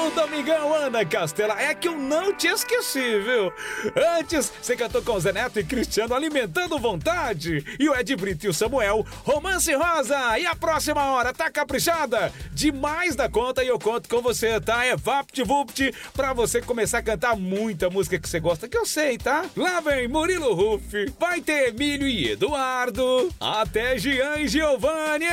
no Domingão, Ana Castela. É que eu não te esqueci, viu? Antes, você cantou com o Zé Neto e Cristiano, Alimentando Vontade. E o Ed Brito e o Samuel, Romance Rosa. E a próxima hora, tá caprichada? Demais da conta, e eu conto com você, tá? É VaptVupt pra você começar a cantar muita música que você gosta, que eu sei, tá? Lá vem Murilo Huff, vai ter Emílio e Eduardo, até Gian e Giovanni.